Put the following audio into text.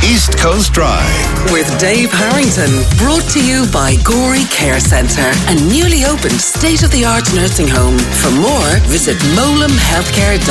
East Coast Drive. With Dave Harrington. Brought to you by Gorey Care Centre, a newly opened state-of-the-art nursing home. For more, visit molamhealthcare.com.